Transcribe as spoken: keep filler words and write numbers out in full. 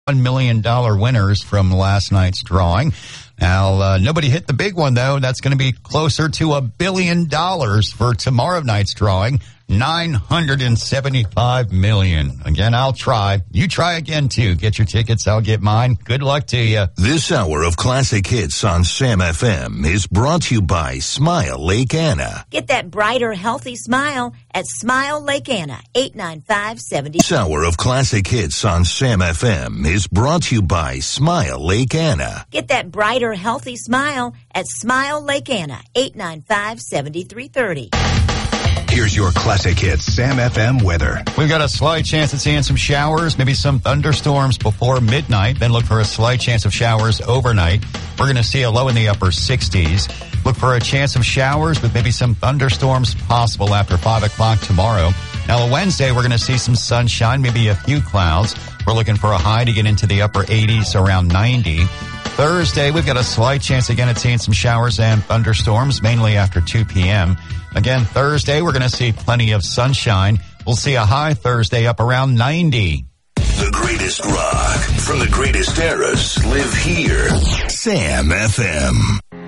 one million dollars winners from last night's drawing. Now, uh, nobody hit the big one, though. That's going to be closer to a billion dollars for tomorrow night's drawing. nine hundred seventy-five million dollars. Again, I'll try. You try again, too. Get your tickets. I'll get mine. Good luck to you. This hour of classic hits on Sam F M is brought to you by Smile Lake Anna. Get that brighter, healthy smile at Smile Lake Anna, eight nine five seven zero. This hour of classic hits on Sam F M is brought to you by Smile Lake Anna. Get that brighter, healthy smile at Smile Lake Anna, eight nine five seven three three zero. Here's your classic hits Sam F M weather. We've got a slight chance of seeing some showers, maybe some thunderstorms before midnight. Then look for a slight chance of showers overnight. We're going to see a low in the upper sixties. Look for a chance of showers with maybe some thunderstorms possible after five o'clock tomorrow. Now, Wednesday, we're going to see some sunshine, maybe a few clouds. We're looking for a high to get into the upper eighties, around ninety. Thursday, we've got a slight chance again of seeing some showers and thunderstorms, mainly after two p.m. Again, Thursday, we're going to see plenty of sunshine. We'll see a high Thursday up around ninety. The greatest rock from the greatest eras live here. Sam F M.